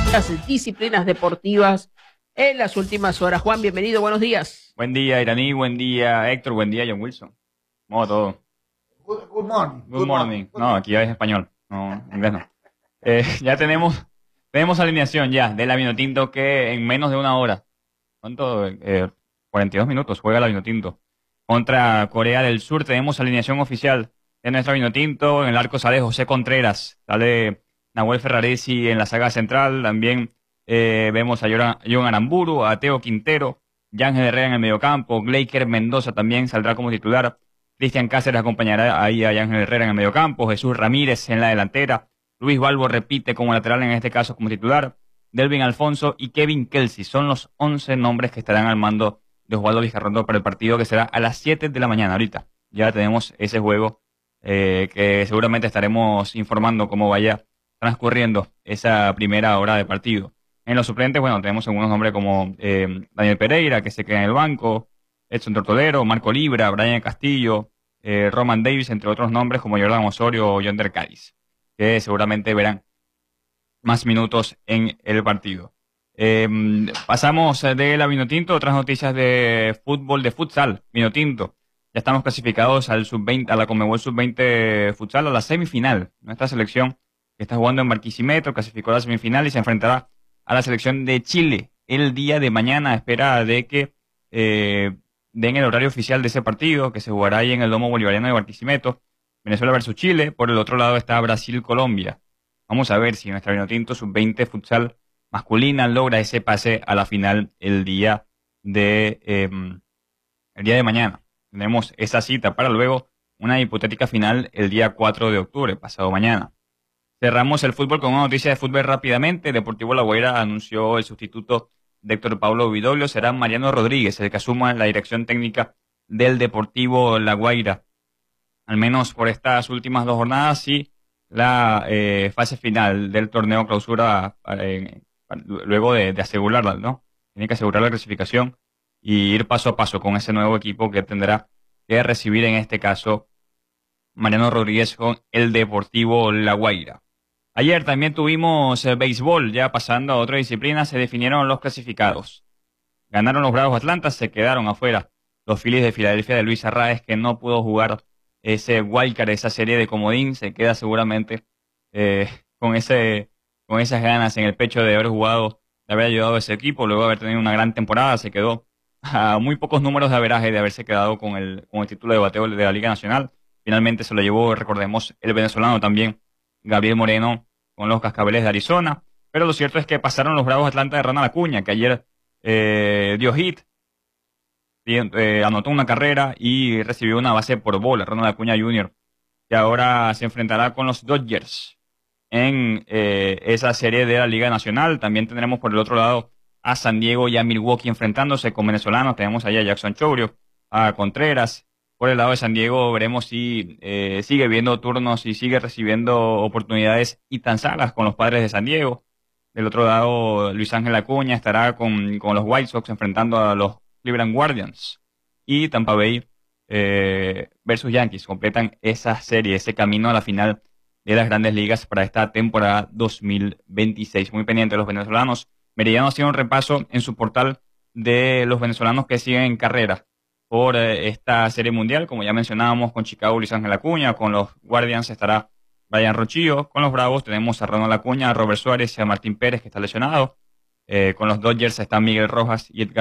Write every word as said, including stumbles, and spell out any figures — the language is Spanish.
las disciplinas deportivas en las últimas horas. Juan, bienvenido, buenos días. Buen día, Iraní, buen día, Héctor, buen día, John Wilson. ¿Cómo va todo? Good, good morning. Good morning. No, aquí ya es español, no, inglés no. Eh, ya tenemos, tenemos alineación ya de la Vinotinto que en menos de una hora, ¿cuánto? Eh, cuarenta y dos minutos juega la Vinotinto. Contra Corea del Sur tenemos alineación oficial de nuestra Vinotinto. En el arco sale José Contreras, sale Nahuel Ferraresi en la saga central. También eh, vemos a John Aramburu, a Teo Quintero, Yángel Herrera en el mediocampo. Gleiker Mendoza también saldrá como titular. Cristian Cáceres acompañará ahí a Yángel Herrera en el mediocampo. Jesús Ramírez en la delantera. Luis Balbo repite como lateral, en este caso como titular. Delvin Alfonso y Kevin Kelsey son los once nombres que estarán al mando de Osvaldo Vizcarrondo para el partido que será a las siete de la mañana. Ahorita ya tenemos ese juego eh, que seguramente estaremos informando cómo vaya transcurriendo esa primera hora de partido. En los suplentes, bueno, tenemos algunos nombres como eh, Daniel Pereira, que se queda en el banco, Edson Tortolero, Marco Libra, Brian Castillo, eh, Roman Davis, entre otros nombres como Jordan Osorio o Yonder Cádiz, que seguramente verán más minutos en el partido. Eh, pasamos de la Vinotinto, otras noticias de fútbol, de futsal. Vinotinto, ya estamos clasificados al sub veinte, a la Conmebol sub veinte futsal, a la semifinal. Nuestra selección que está jugando en Barquisimeto clasificó a la semifinal y se enfrentará a la selección de Chile el día de mañana, a espera de que eh, den el horario oficial de ese partido, que se jugará ahí en el Domo Bolivariano de Barquisimeto. Venezuela versus Chile. Por el otro lado está Brasil-Colombia. Vamos a ver si nuestra Vinotinto sub veinte futsal masculina logra ese pase a la final el día de eh, el día de mañana. Tenemos esa cita para luego una hipotética final el día cuatro de octubre, pasado mañana. Cerramos el fútbol con una noticia de fútbol rápidamente. Deportivo La Guaira anunció el sustituto de Héctor Paulo Vidoglio. Será Mariano Rodríguez el que asuma la dirección técnica del Deportivo La Guaira, al menos por estas últimas dos jornadas y la eh, fase final del torneo clausura eh, luego de, de asegurarla, ¿no? Tiene que asegurar la clasificación y ir paso a paso con ese nuevo equipo que tendrá que recibir en este caso Mariano Rodríguez con el Deportivo La Guaira. Ayer también tuvimos eh, béisbol, ya pasando a otra disciplina, se definieron los clasificados. Ganaron los Bravos Atlanta, se quedaron afuera los Phillies de Filadelfia de Luis Arraez, que no pudo jugar ese wildcard, esa serie de comodín, se queda seguramente eh, con ese con esas ganas en el pecho de haber jugado, de haber ayudado a ese equipo, luego de haber tenido una gran temporada. Se quedó a muy pocos números de averaje de haberse quedado con el, con el título de bateo de la Liga Nacional. Finalmente se lo llevó, recordemos, el venezolano también, Gabriel Moreno, con los Cascabeles de Arizona. Pero lo cierto es que pasaron los Bravos Atlanta de Ronald Acuña, que ayer eh, dio hit, eh, anotó una carrera y recibió una base por bola, Ronald Acuña junior, que ahora se enfrentará con los Dodgers en eh, esa serie de la Liga Nacional. También tendremos por el otro lado a San Diego y a Milwaukee enfrentándose con venezolanos. Tenemos allá a Jackson Chourio, a Contreras. Por el lado de San Diego veremos si eh, sigue viendo turnos y sigue recibiendo oportunidades Ethan Salas con los Padres de San Diego. Del otro lado, Luis Ángel Acuña estará con, con los White Sox enfrentando a los Cleveland Guardians. Y Tampa Bay eh, versus Yankees completan esa serie, ese camino a la final de las Grandes Ligas para esta temporada dos mil veintiséis. Muy pendiente de los venezolanos. Meridiano hacía un repaso en su portal de los venezolanos que siguen en carrera por eh, esta serie mundial. Como ya mencionábamos, con Chicago Luis Ángel Acuña, con los Guardians estará Brian Rochillo, con los Bravos tenemos a Ronald Acuña, a Robert Suárez y a Martín Pérez, que está lesionado. Eh, con los Dodgers están Miguel Rojas y Edgar